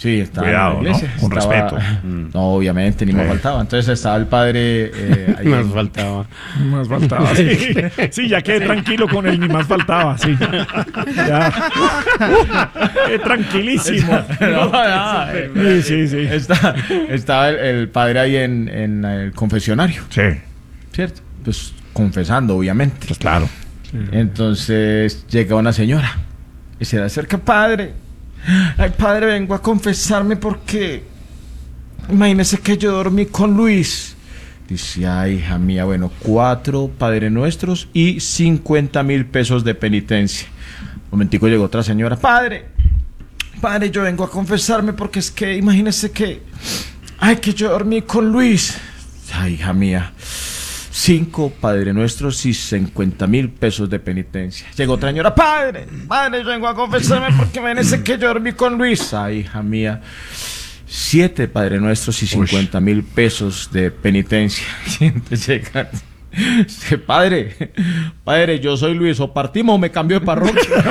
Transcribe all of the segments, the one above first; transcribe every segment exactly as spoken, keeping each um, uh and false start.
Sí, estaba Cuidado, en la iglesia. ¿no? Con Estaba, respeto. No, obviamente, ni Sí. más faltaba. Entonces estaba el padre... Eh, ahí Más en- faltaba. Más faltaba. Sí, sí, ya quedé tranquilo con él, ni más faltaba. Sí. Ya. Qué tranquilísimo. No, no, Sí, sí, sí. Está- estaba el, el padre ahí en, en el confesionario, Sí, ¿cierto? Pues confesando, obviamente. pues claro. Entonces llega una señora y se le acerca, padre. Ay, padre, vengo a confesarme porque imagínese que yo dormí con Luis. Dice, ay, hija mía, bueno, cuatro Padre Nuestros y cincuenta mil pesos de penitencia. Un momentico llegó otra señora, padre, padre, yo vengo a confesarme porque es que imagínese que, ay, que yo dormí con Luis. Ay, hija mía, cinco Padre Nuestros y cincuenta mil pesos de penitencia. Llegó otra señora, padre, padre, yo vengo a confesarme porque imagínese que yo dormí con Luis. Ay, hija mía, siete Padre Nuestros y cincuenta mil pesos de penitencia. Y entonces llega, dice, padre, padre, yo soy Luis, o partimos o me cambio de parroquia.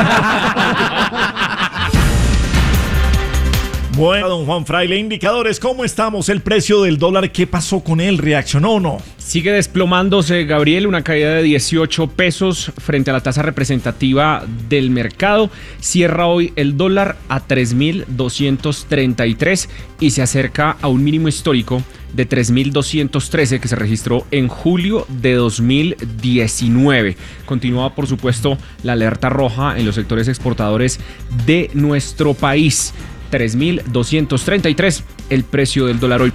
Bueno, don Juan Fraile, indicadores, ¿cómo estamos? El precio del dólar, ¿qué pasó con él? ¿Reaccionó o no? Sigue desplomándose, Gabriel, una caída de dieciocho pesos frente a la tasa representativa del mercado. Cierra hoy el dólar a tres mil doscientos treinta y tres y se acerca a un mínimo histórico de tres mil doscientos trece que se registró en julio de dos mil diecinueve. Continúa, por supuesto, la alerta roja en los sectores exportadores de nuestro país. tres mil doscientos treinta y tres el precio del dólar hoy.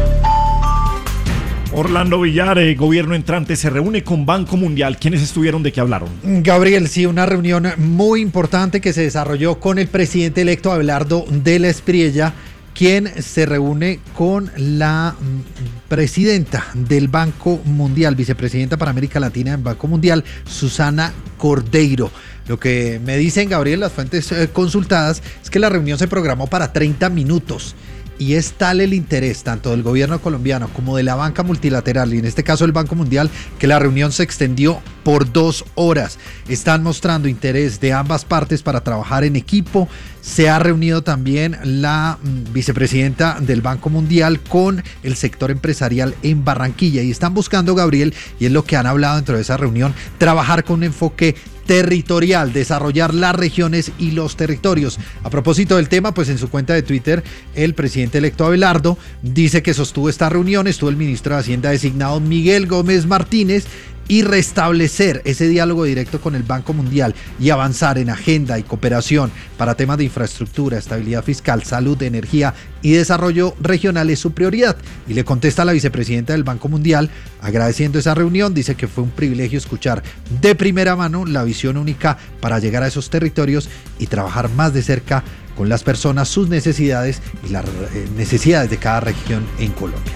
Orlando Villar, eh, gobierno entrante, se reúne con Banco Mundial. ¿Quiénes estuvieron? ¿De qué hablaron? Gabriel, sí, una reunión muy importante que se desarrolló con el presidente electo Abelardo de la Espriella, quien se reúne con la presidenta del Banco Mundial, vicepresidenta para América Latina del Banco Mundial, Susana Cordeiro. Lo que me dicen, Gabriel, las fuentes eh, consultadas, es que la reunión se programó para treinta minutos. Y es tal el interés tanto del gobierno colombiano como de la banca multilateral y en este caso el Banco Mundial que la reunión se extendió por dos horas. Están mostrando interés de ambas partes para trabajar en equipo. Se ha reunido también la mm, vicepresidenta del Banco Mundial con el sector empresarial en Barranquilla y están buscando, Gabriel, y es lo que han hablado dentro de esa reunión, trabajar con un enfoque territorial, desarrollar las regiones y los territorios. A propósito del tema, pues en su cuenta de Twitter, el presidente electo Abelardo dice que sostuvo esta reunión, estuvo el ministro de Hacienda designado Miguel Gómez Martínez, y restablecer ese diálogo directo con el Banco Mundial y avanzar en agenda y cooperación para temas de infraestructura, estabilidad fiscal, salud, energía y desarrollo regional es su prioridad. Y le contesta a la vicepresidenta del Banco Mundial agradeciendo esa reunión, dice que fue un privilegio escuchar de primera mano la visión única para llegar a esos territorios y trabajar más de cerca con las personas, sus necesidades y las necesidades de cada región en Colombia.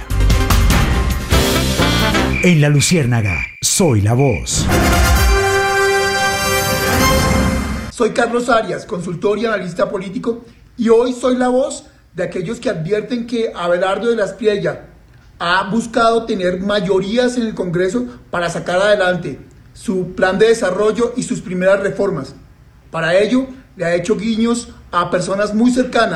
En La Luciérnaga, soy la voz. Soy Carlos Arias, consultor y analista político, y hoy soy la voz de aquellos que advierten que Abelardo de la Espriella ha buscado tener mayorías en el Congreso para sacar adelante su plan de desarrollo y sus primeras reformas. Para ello, le ha hecho guiños a personas muy cercanas